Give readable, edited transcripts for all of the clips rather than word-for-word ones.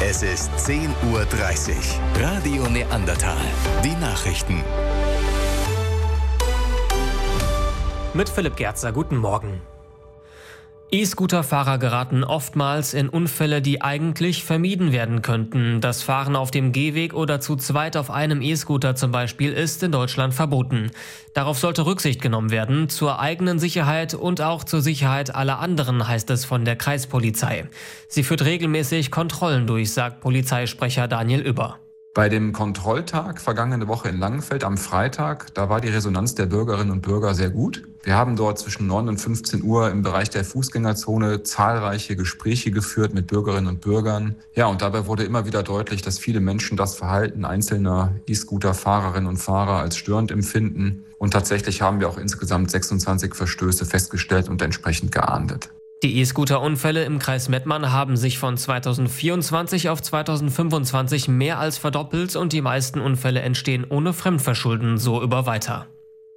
Es ist 10:30 Uhr. Radio Neandertal. Die Nachrichten. Mit Philipp Gerzer, guten Morgen. E-Scooter-Fahrer geraten oftmals in Unfälle, die eigentlich vermieden werden könnten. Das Fahren auf dem Gehweg oder zu zweit auf einem E-Scooter zum Beispiel ist in Deutschland verboten. Darauf sollte Rücksicht genommen werden, zur eigenen Sicherheit und auch zur Sicherheit aller anderen, heißt es von der Kreispolizei. Sie führt regelmäßig Kontrollen durch, sagt Polizeisprecher Daniel Ueber. Bei dem Kontrolltag vergangene Woche in Langenfeld am Freitag, da war die Resonanz der Bürgerinnen und Bürger sehr gut. Wir haben dort zwischen 9 und 15 Uhr im Bereich der Fußgängerzone zahlreiche Gespräche geführt mit Bürgerinnen und Bürgern. Ja, und dabei wurde immer wieder deutlich, dass viele Menschen das Verhalten einzelner E-Scooter-Fahrerinnen und Fahrer als störend empfinden. Und tatsächlich haben wir auch insgesamt 26 Verstöße festgestellt und entsprechend geahndet. Die E-Scooter-Unfälle im Kreis Mettmann haben sich von 2024 auf 2025 mehr als verdoppelt und die meisten Unfälle entstehen ohne Fremdverschulden, so Ueber weiter.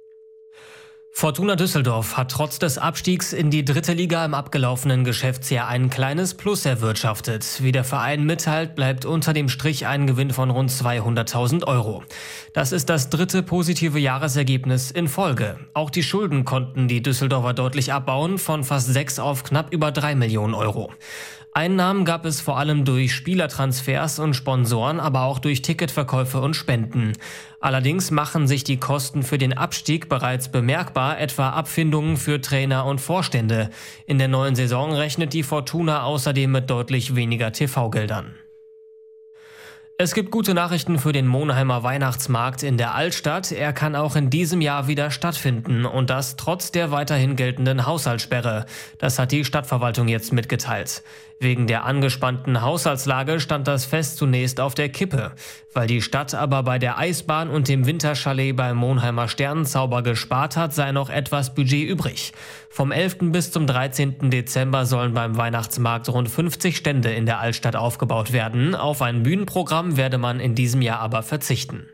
Fortuna Düsseldorf hat trotz des Abstiegs in die 3. Liga im abgelaufenen Geschäftsjahr ein kleines Plus erwirtschaftet. Wie der Verein mitteilt, bleibt unter dem Strich ein Gewinn von rund 200.000 €. Das ist das 3. positive Jahresergebnis in Folge. Auch die Schulden konnten die Düsseldorfer deutlich abbauen, von fast 6 auf knapp über 3 Millionen €. Einnahmen gab es vor allem durch Spielertransfers und Sponsoren, aber auch durch Ticketverkäufe und Spenden. Allerdings machen sich die Kosten für den Abstieg bereits bemerkbar, etwa Abfindungen für Trainer und Vorstände. In der neuen Saison rechnet die Fortuna außerdem mit deutlich weniger TV-Geldern. Es gibt gute Nachrichten für den Monheimer Weihnachtsmarkt in der Altstadt. Er kann auch in diesem Jahr wieder stattfinden und das trotz der weiterhin geltenden Haushaltssperre. Das hat die Stadtverwaltung jetzt mitgeteilt. Wegen der angespannten Haushaltslage stand das Fest zunächst auf der Kippe. Weil die Stadt aber bei der Eisbahn und dem Winterchalet beim Monheimer Sternenzauber gespart hat, sei noch etwas Budget übrig. Vom 11. bis zum 13. Dezember sollen beim Weihnachtsmarkt rund 50 Stände in der Altstadt aufgebaut werden. Auf ein Bühnenprogramm werde man in diesem Jahr aber verzichten.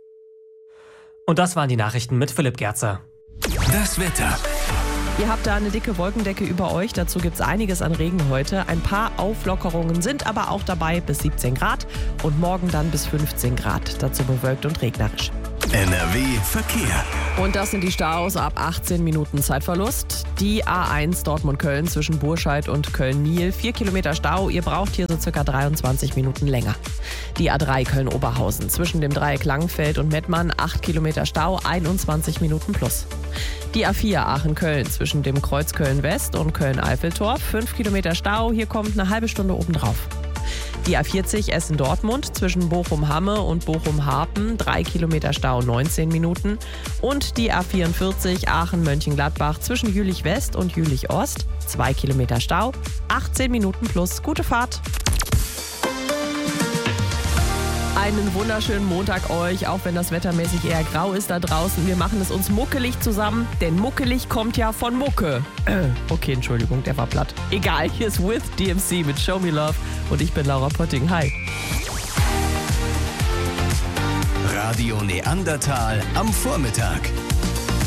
Und das waren die Nachrichten mit Philipp Gerzer. Das Wetter. Ihr habt da eine dicke Wolkendecke über euch, dazu gibt es einiges an Regen heute. Ein paar Auflockerungen sind aber auch dabei, bis 17 Grad und morgen dann bis 15 Grad, dazu bewölkt und regnerisch. NRW Verkehr. Und das sind die Staus ab 18 Minuten Zeitverlust. Die A1 Dortmund-Köln zwischen Burscheid und Köln-Niel, 4 Kilometer Stau. Ihr braucht hier so circa 23 Minuten länger. Die A3 Köln-Oberhausen zwischen dem Dreieck Langenfeld und Mettmann, 8 Kilometer Stau, 21 Minuten plus. Die A4 Aachen-Köln zwischen dem Kreuz Köln-West und Köln-Eiffeltorf, 5 Kilometer Stau. Hier kommt eine halbe Stunde obendrauf. Die A40 Essen-Dortmund zwischen Bochum-Hamme und Bochum-Harpen, 3 Kilometer Stau, 19 Minuten. Und die A44 Aachen-Mönchengladbach zwischen Jülich-West und Jülich-Ost, 2 Kilometer Stau, 18 Minuten plus. Gute Fahrt! Einen wunderschönen Montag euch, auch wenn das wettermäßig eher grau ist da draußen. Wir machen es uns muckelig zusammen, denn muckelig kommt ja von Mucke. Okay, Entschuldigung, der war platt. Egal, hier ist With DMC mit Show Me Love und ich bin Laura Potting. Hi. Radio Neandertal am Vormittag.